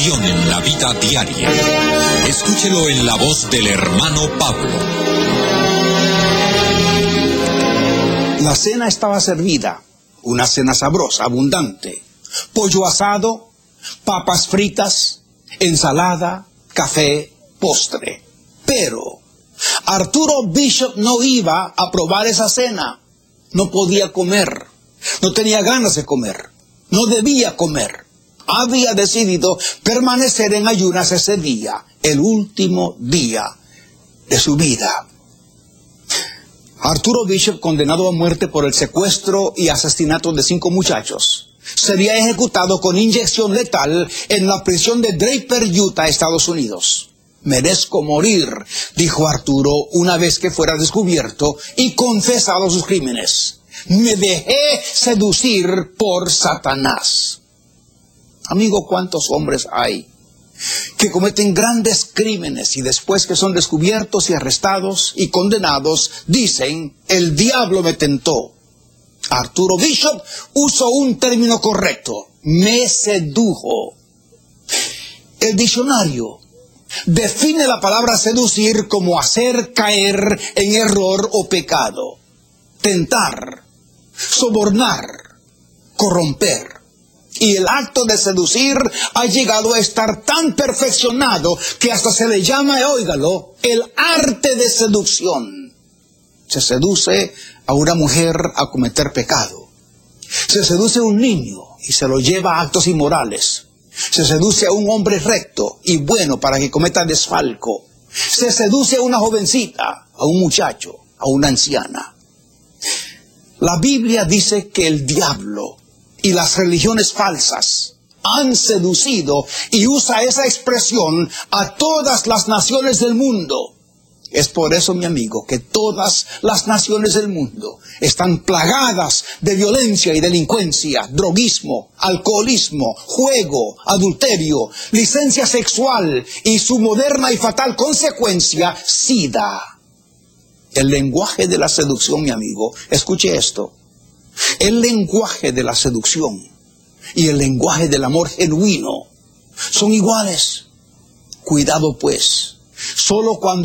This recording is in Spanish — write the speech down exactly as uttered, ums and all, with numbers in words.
Bendición en la vida diaria. Escúchelo en la voz del hermano Pablo. La cena estaba servida, una cena sabrosa, abundante. Pollo asado, papas fritas, ensalada, café, postre. Pero Arturo Bishop no iba a probar esa cena. No podía comer, no tenía ganas de comer, no debía comer. Había decidido permanecer en ayunas ese día, el último día de su vida. Arturo Bishop, condenado a muerte por el secuestro y asesinato de cinco muchachos, sería ejecutado con inyección letal en la prisión de Draper, Utah, Estados Unidos. Merezco morir, dijo Arturo una vez que fuera descubierto y confesado sus crímenes. Me dejé seducir por Satanás. Amigo, ¿cuántos hombres hay que cometen grandes crímenes y después que son descubiertos y arrestados y condenados, dicen, el diablo me tentó? Arturo Bishop usó un término correcto, me sedujo. El diccionario define la palabra seducir como hacer caer en error o pecado, tentar, sobornar, corromper. Y el acto de seducir ha llegado a estar tan perfeccionado que hasta se le llama, óigalo, el arte de seducción. Se seduce a una mujer a cometer pecado. Se seduce a un niño y se lo lleva a actos inmorales. Se seduce a un hombre recto y bueno para que cometa desfalco. Se seduce a una jovencita, a un muchacho, a una anciana. La Biblia dice que el diablo y las religiones falsas han seducido y usa esa expresión a todas las naciones del mundo. Es por eso, mi amigo, que todas las naciones del mundo están plagadas de violencia y delincuencia, droguismo, alcoholismo, juego, adulterio, licencia sexual y su moderna y fatal consecuencia, SIDA. El lenguaje de la seducción, mi amigo, escuche esto. El lenguaje de la seducción y el lenguaje del amor genuino son iguales. Cuidado pues, solo cuando